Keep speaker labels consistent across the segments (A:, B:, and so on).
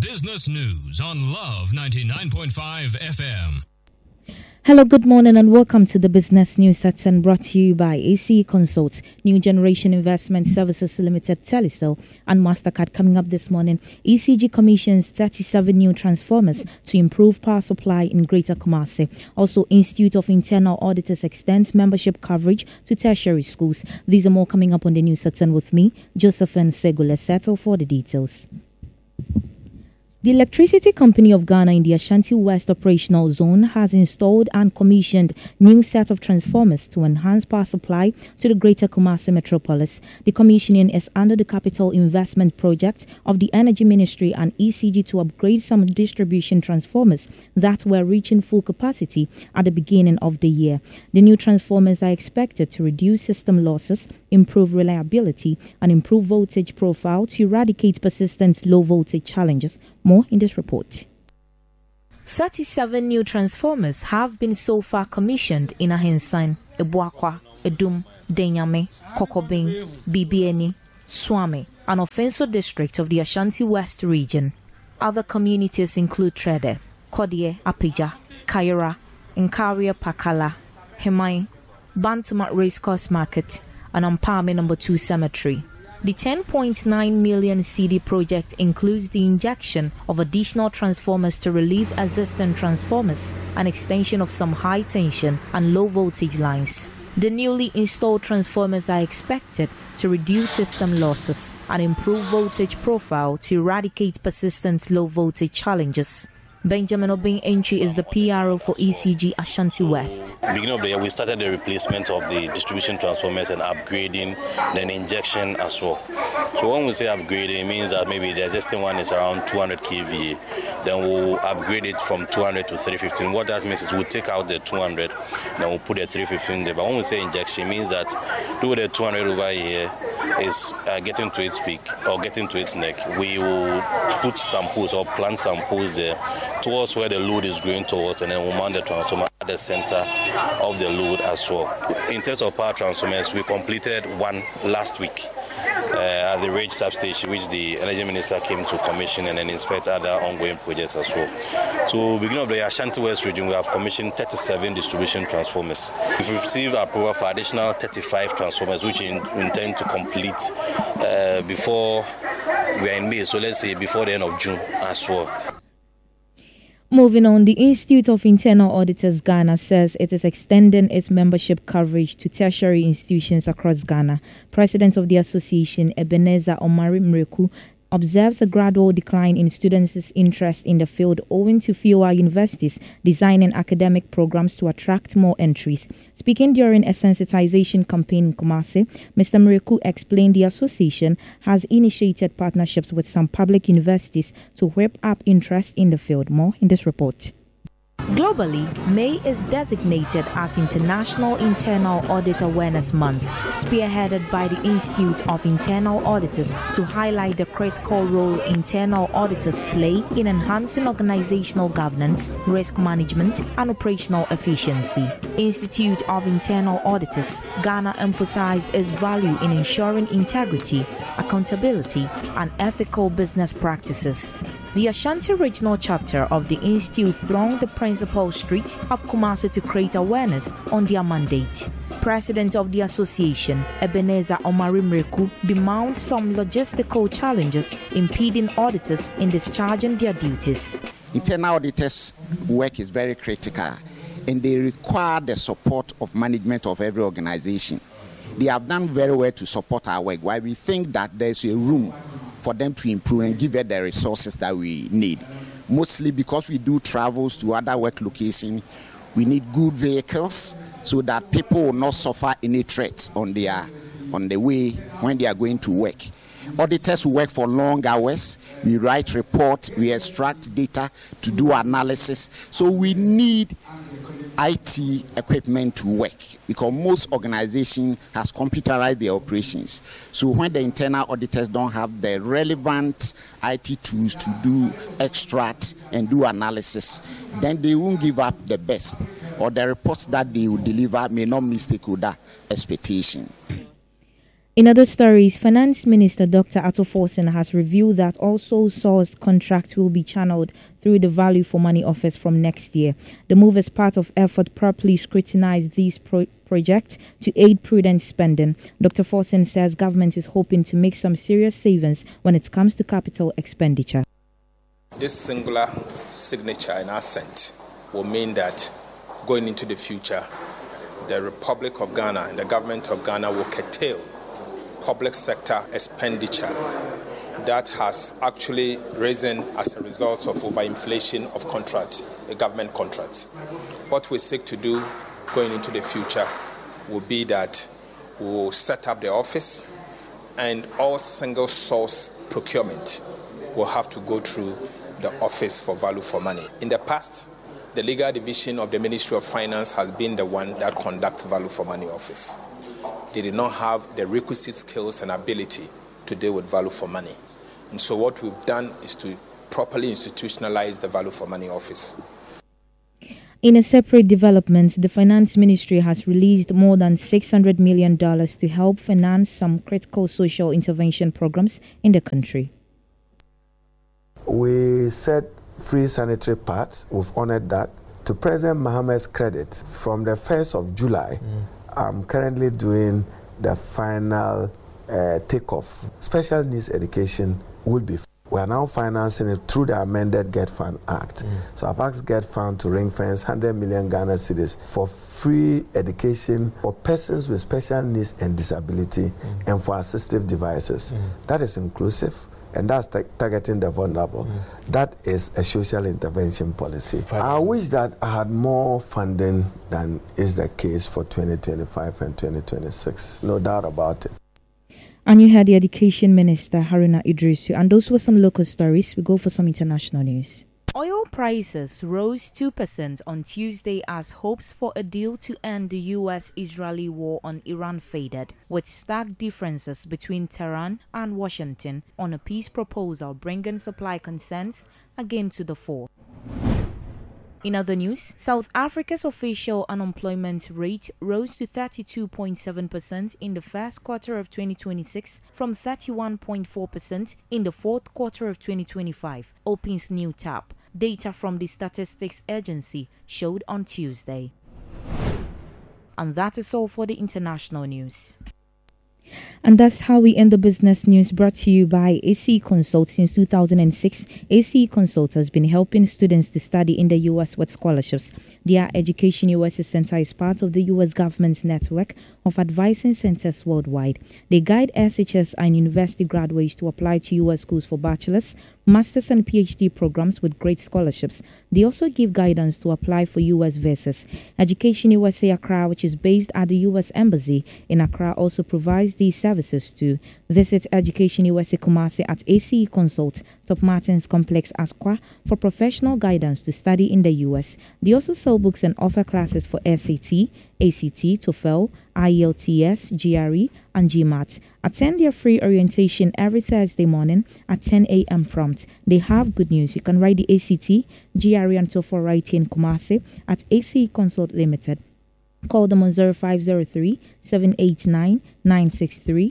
A: Business News on Love 99.5 FM.
B: Hello, good morning and welcome to the Business News that's brought to you by ACE Consults, New Generation Investment Services Limited, Telecel and MasterCard. Coming up this morning, ECG commissions 37 new transformers to improve power supply in Greater Kumasi. Also, Institute of Internal Auditors extends membership coverage to tertiary schools. These are more coming up on the news that's with me, Josephine Segula. Settle for the details. The Electricity Company of Ghana in the Ashanti West operational zone has installed and commissioned new set of transformers to enhance power supply to the Greater Kumasi metropolis. The commissioning is under the capital investment project of the Energy Ministry and ECG to upgrade some distribution transformers that were reaching full capacity at the beginning of the year. The new transformers are expected to reduce system losses, improve reliability, and improve voltage profile to eradicate persistent low voltage challenges. More in this report. 37 new transformers have been so far commissioned in Ahensan, Ebuakwa, Edum, Denyame, Kokobing, Bibieni, Swami, and Offenso district of the Ashanti West region. Other communities include Trede, Kodie, Apija, Kaira, Nkaria Pakala, Hemai, Bantamat Racecourse Market, and Ampame No. 2 Cemetery. The 10.9 million CD project includes the injection of additional transformers to relieve existing transformers and extension of some high tension and low voltage lines. The newly installed transformers are expected to reduce system losses and improve voltage profile to eradicate persistent low voltage challenges. Benjamin Obing Entry is the PRO for ECG Ashanti West.
C: Beginning of the year, we started the replacement of the distribution transformers and upgrading, then injection as well. So when we say upgrading, it means that maybe the existing one is around 200 kVA. Then we'll upgrade it from 200 to 315. What that means is we'll take out the 200, then we'll put the 315 there. But when we say injection, it means that though the 200 over here is getting to its peak or getting to its neck, we will put some poles or plant some poles there towards where the load is going towards, and then we'll mount the transformer at the center of the load as well. In terms of power transformers, we completed one last week at the Rage substation, which the Energy Minister came to commission and then inspect other ongoing projects as well. So beginning of the Ashanti West region, we have commissioned 37 distribution transformers. We've received approval for additional 35 transformers, which we intend to complete before we are in May, so let's say before the end of June as well.
B: Moving on, the Institute of Internal Auditors Ghana says it is extending its membership coverage to tertiary institutions across Ghana. President of the association, Ebenezer Omari Mreku, observes a gradual decline in students' interest in the field owing to fewer universities designing academic programs to attract more entries. Speaking during a sensitization campaign in Kumasi, Mr. Mreku explained the association has initiated partnerships with some public universities to whip up interest in the field. More in this report. Globally, May is designated as International Internal Audit Awareness Month, spearheaded by the Institute of Internal Auditors to highlight the critical role internal auditors play in enhancing organizational governance, risk management, and operational efficiency. Institute of Internal Auditors, Ghana emphasized its value in ensuring integrity, accountability, and ethical business practices. The Ashanti Regional Chapter of the Institute thronged the principal streets of Kumasi to create awareness on their mandate. President of the association, Ebenezer Omari Mreku, bemoaned some logistical challenges impeding auditors in discharging their duties.
D: Internal auditors' work is very critical, and they require the support of management of every organization. They have done very well to support our work, while we think that there's a room for them to improve and give it the resources that we need. Mostly because we do travels to other work locations, we need good vehicles so that people will not suffer any threats on the way when they are going to work. Auditors work for long hours. We write reports, we extract data to do analysis. So we need IT equipment to work because most organizations has computerized their operations. So when the internal auditors don't have the relevant IT tools to do extract and do analysis, then they won't give up the best, or the reports that they will deliver may not meet stakeholder expectation.
B: In other stories, Finance Minister Dr. Ato Forson has revealed that all sole-sourced contracts will be channeled through the Value for Money Office from next year. The move is part of effort to properly scrutinize these projects to aid prudent spending. Dr. Forson says government is hoping to make some serious savings when it comes to capital expenditure.
E: This singular signature and assent will mean that going into the future, the Republic of Ghana and the government of Ghana will curtail public sector expenditure that has actually risen as a result of overinflation of government contracts. What we seek to do going into the future will be that we will set up the office, and all single source procurement will have to go through the Office for Value for Money. In the past, the legal division of the Ministry of Finance has been the one that conducts Value for Money office. They did not have the requisite skills and ability to deal with Value for Money. And so what we've done is to properly institutionalize the Value for Money office.
B: In a separate development, the Finance Ministry has released more than $600 million to help finance some critical social intervention programs in the country.
F: We said free sanitary pads. We've honored that. To President Mohammed's credit, from the 1st of July, I'm currently doing the final takeoff. Special needs education will be. We are now financing it through the amended Get Fund Act. So I've asked Get Fund to ring fence 100 million Ghana cedis for free education for persons with special needs and disability and for assistive devices. That is inclusive. And that's targeting the vulnerable. That is a social intervention policy. I wish that I had more funding than is the case for 2025 and 2026. No doubt about it.
B: And you heard the Education Minister, Haruna Idrisu. And those were some local stories. We go for some international news. Oil prices rose 2% on Tuesday as hopes for a deal to end the U.S.-Israeli war on Iran faded, with stark differences between Tehran and Washington on a peace proposal bringing supply concerns again to the fore. In other news, South Africa's official unemployment rate rose to 32.7% in the first quarter of 2026 from 31.4% in the fourth quarter of 2025, opens new tab. Data from the Statistics Agency showed on Tuesday. And that is all for the international news. And that's how we end the business news, brought to you by ACE Consult. Since 2006, ACE Consult has been helping students to study in the U.S. with scholarships. Their Education USA Center is part of the U.S. government's network of advising centers worldwide. They guide SHS and university graduates to apply to U.S. schools for bachelor's, master's and PhD programs with great scholarships. They also give guidance to apply for U.S. visas. Education USA Accra, which is based at the U.S. Embassy in Accra, also provides these services too. Visit Education USA Kumasi at ACE Consult, Top Martins Complex, Asqua, for professional guidance to study in the U.S. They also sell books and offer classes for SAT, ACT, TOEFL, IELTS, GRE, and GMAT. Attend their free orientation every Thursday morning at 10 a.m. prompt. They have good news. You can write the ACT, GRE, and TOEFL writing Kumasi at ACE Consult Limited. Call them on 0503 789 963,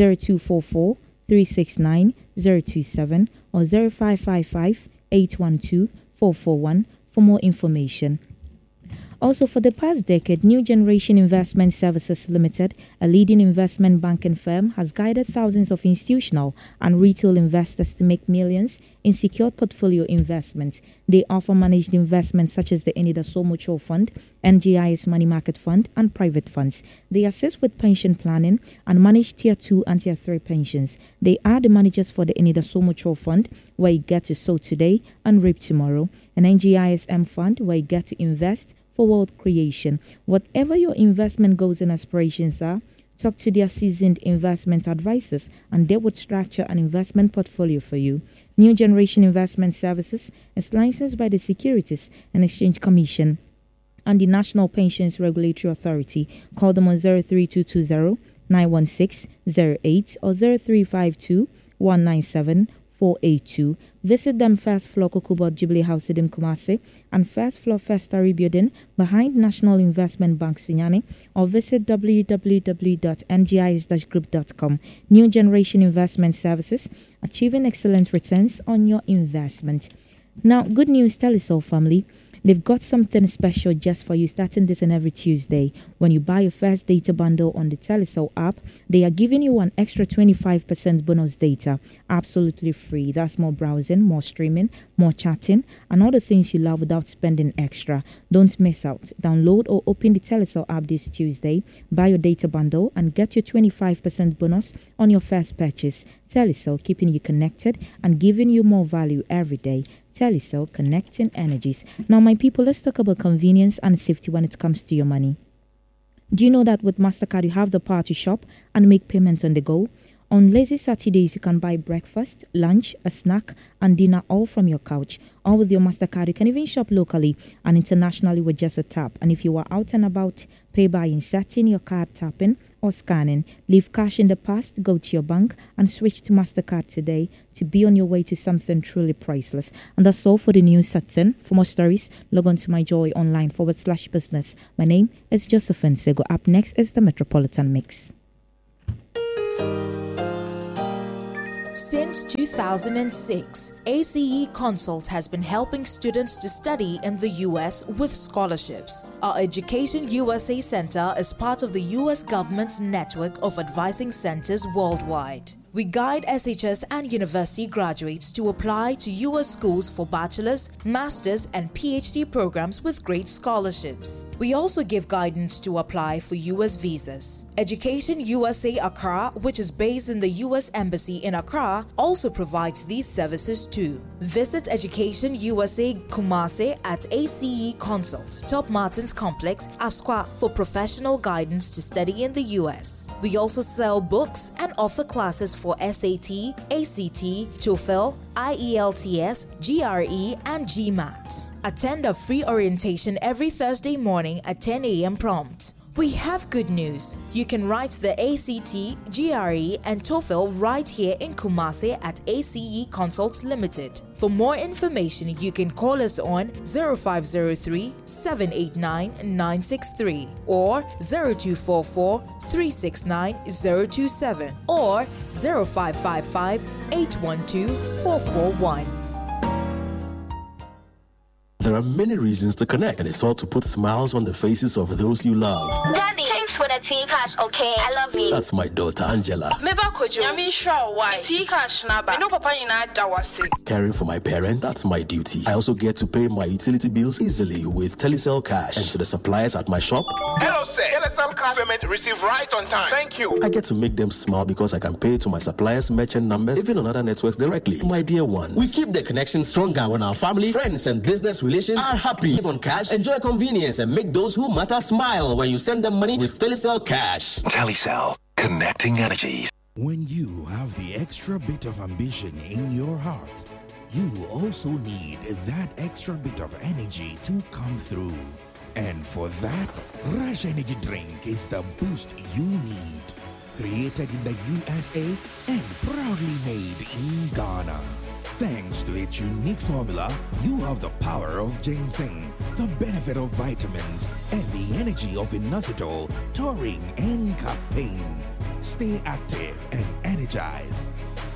B: 0244 369 027, or 0555 812 441 for more information. Also, for the past decade, New Generation Investment Services Limited, a leading investment banking firm, has guided thousands of institutional and retail investors to make millions in secured portfolio investments. They offer managed investments such as the Enidaso Mutual Fund, NGIS Money Market Fund, and private funds. They assist with pension planning and manage Tier 2 and Tier 3 pensions. They are the managers for the Enidaso Mutual Fund, where you get to sow today and reap tomorrow, an NGISM Fund, where you get to invest for wealth creation. Whatever your investment goals and aspirations are, talk to their seasoned investment advisors and they would structure an investment portfolio for you. New Generation Investment Services is licensed by the Securities and Exchange Commission and the National Pensions Regulatory Authority. Call them on 03220 916 08 or 0352 197 6482. Visit them first floor Kokobot Jubilee House in Kumasi and first floor First Story Building behind National Investment Bank Sunyani, or visit www.ngis-group.com. New Generation Investment Services, achieving excellent returns on your investment. Now, good news, Telecel family. They've got something special just for you starting this and every Tuesday. When you buy your first data bundle on the Telecel app, they are giving you an extra 25% bonus data, absolutely free. That's more browsing, more streaming, more chatting, and all the things you love without spending extra. Don't miss out. Download or open the Telecel app this Tuesday, buy your data bundle, and get your 25% bonus on your first purchase. Telecel, keeping you connected and giving you more value every day. Telecel, connecting energies. Now, my people, let's talk about convenience and safety when it comes to your money. Do you know that with MasterCard, you have the power to shop and make payments on the go? On lazy Saturdays, you can buy breakfast, lunch, a snack, and dinner all from your couch. All with your MasterCard, you can even shop locally and internationally with just a tap. And if you are out and about, pay by inserting your card, tapping, or scanning. Leave cash in the past, go to your bank, and switch to MasterCard today to be on your way to something truly priceless. And that's all for the news at 10. For more stories, log on to myjoyonline.com/business. My name is Josephine Sego. Up next is the Metropolitan Mix.
G: Since 2006, ACE Consult has been helping students to study in the U.S. with scholarships. Our Education USA Center is part of the U.S. government's network of advising centers worldwide. We guide SHS and university graduates to apply to U.S. schools for bachelor's, master's, and PhD programs with great scholarships. We also give guidance to apply for U.S. visas. Education USA Accra, which is based in the U.S. Embassy in Accra, also provides these services too. Visit Education USA Kumasi at ACE Consult, Top Martins Complex, Asqua, for professional guidance to study in the U.S. We also sell books and offer classes for SAT, ACT, TOEFL, IELTS, GRE, and GMAT. Attend a free orientation every Thursday morning at 10 a.m. prompt. We have good news. You can write the ACT, GRE, and TOEFL right here in Kumasi at ACE Consult Limited. For more information, you can call us on 0503-789-963 or 0244-369-027 or 0555-812-441.
H: There are many reasons to connect, and it's all to put smiles on the faces of those you love.
I: Daddy, thanks for the tea cash, okay? I love you.
H: That's my daughter, Angela. Caring for my parents, that's my duty. I also get to pay my utility bills easily with Telecel Cash. And to the suppliers at my shop,
J: hello, sir. Telecel Cash payment received right on time. Thank you.
H: I get to make them smile because I can pay to my suppliers' merchant numbers, even on other networks directly. My dear ones,
K: we keep the connection stronger when our family, friends, and business relations are happy. Live on cash, enjoy convenience, and make those who matter smile when you send them money with Telecel Cash.
L: Telecel, connecting energies.
M: When you have the extra bit of ambition in your heart, you also need that extra bit of energy to come through. And for that, Rush Energy Drink is the boost you need. Created in the USA and proudly made in Ghana. Thanks to its unique formula, you have the power of ginseng, the benefit of vitamins, and the energy of inositol, taurine, and caffeine. Stay active and energized.